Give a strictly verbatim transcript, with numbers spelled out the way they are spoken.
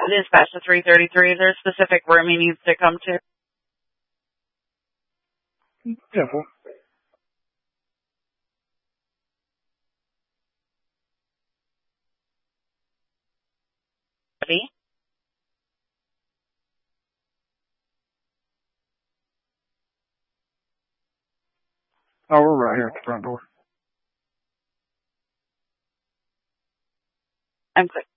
Dispatch to three thirty-three. Is there a specific room he needs to come to? Careful. Ready? Oh, we're right here at the front door. I'm clear.